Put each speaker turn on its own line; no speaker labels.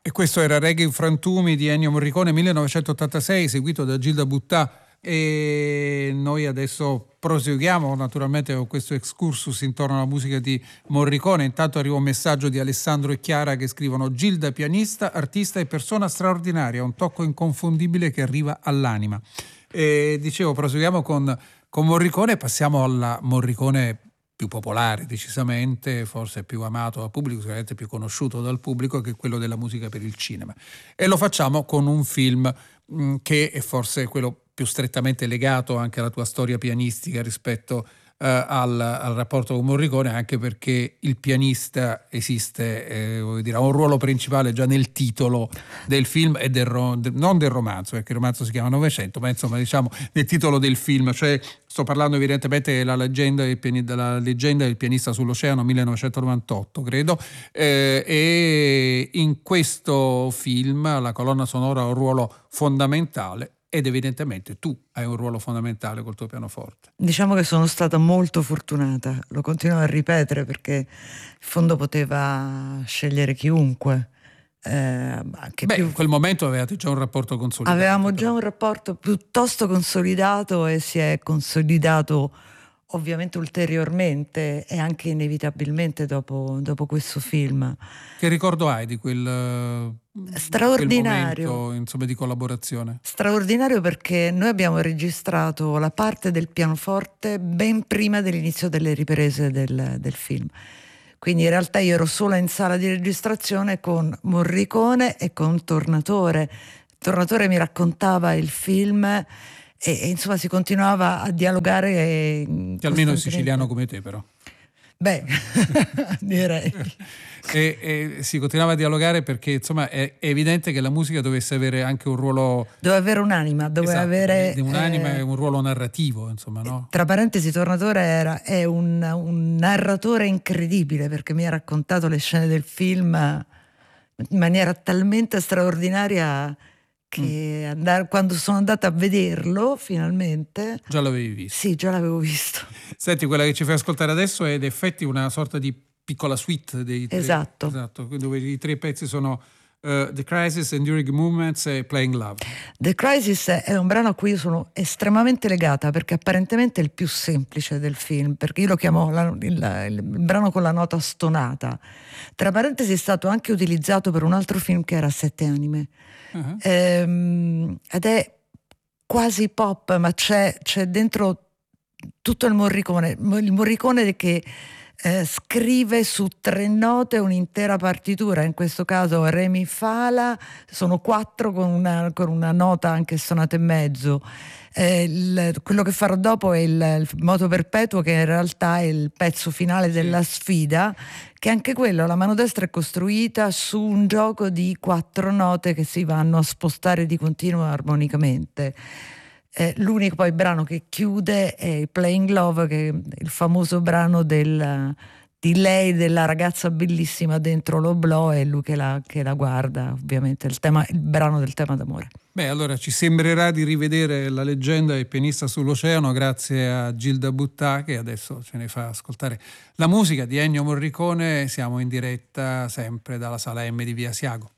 E questo era Reggae in frantumi di Ennio Morricone 1986, seguito da Gilda Buttà. E noi adesso proseguiamo naturalmente con questo excursus intorno alla musica di Morricone. Intanto arriva un messaggio di Alessandro e Chiara che scrivono: Gilda, pianista, artista e persona straordinaria, un tocco inconfondibile che arriva all'anima. E dicevo, proseguiamo con Morricone e passiamo alla Morricone più popolare, decisamente, forse più amato dal pubblico, sicuramente più conosciuto dal pubblico, che è quello della musica per il cinema. E lo facciamo con un film che è forse quello più strettamente legato anche alla tua storia pianistica rispetto al rapporto con Morricone, anche perché il pianista esiste, voglio dire, ha un ruolo principale già nel titolo del film e non del romanzo, perché il romanzo si chiama Novecento, ma insomma diciamo nel titolo del film, cioè sto parlando evidentemente della leggenda del pianista sull'oceano 1998 credo, e in questo film la colonna sonora ha un ruolo fondamentale. Ed evidentemente tu hai un ruolo fondamentale col tuo pianoforte.
Diciamo che sono stata molto fortunata, lo continuo a ripetere perché in fondo poteva scegliere chiunque.
In quel momento avevate già un rapporto consolidato.
Avevamo già un rapporto piuttosto consolidato e si è consolidato ovviamente ulteriormente e anche inevitabilmente dopo questo film.
Che ricordo hai di quel
straordinario
momento, insomma, di collaborazione?
Straordinario, perché noi abbiamo registrato la parte del pianoforte ben prima dell'inizio delle riprese del film. Quindi in realtà io ero sola in sala di registrazione con Morricone e con Tornatore. Tornatore mi raccontava il film e insomma si continuava a dialogare.
Che almeno è siciliano come te, però.
Beh, direi.
E si continuava a dialogare perché insomma è evidente che la musica dovesse avere anche un ruolo.
Doveva avere un'anima, doveva avere
un'anima e un ruolo narrativo, insomma, no?
Tra parentesi, Tornatore è un narratore incredibile, perché mi ha raccontato le scene del film in maniera talmente straordinaria che quando sono andata a vederlo finalmente.
Già l'avevi visto?
Sì, già l'avevo visto.
Senti, quella che ci fai ascoltare adesso è in effetti una sorta di piccola suite dei tre.
Esatto,
dove i tre pezzi sono The Crisis, Enduring Movements e Playing Love.
The Crisis è un brano a cui io sono estremamente legata, perché apparentemente è il più semplice del film, perché io lo chiamo il brano con la nota stonata. Tra parentesi è stato anche utilizzato per un altro film che era Sette Anime. Uh-huh. Ed è quasi pop, ma c'è dentro tutto il Morricone che scrive su tre note un'intera partitura, in questo caso Re Mi Fa La, sono quattro con una nota anche stonata e mezzo. Quello che farò dopo è il Moto Perpetuo, che in realtà è il pezzo finale della sfida, che anche quello, la mano destra è costruita su un gioco di quattro note che si vanno a spostare di continuo armonicamente. L'unico poi brano che chiude è Playing Love, che è il famoso brano di lei, della ragazza bellissima dentro l'oblò, e lui che la guarda, ovviamente il brano del tema d'amore.
Beh, allora ci sembrerà di rivedere la leggenda del pianista sull'oceano grazie a Gilda Buttà, che adesso ce ne fa ascoltare la musica di Ennio Morricone. Siamo in diretta sempre dalla Sala M di Via Asiago.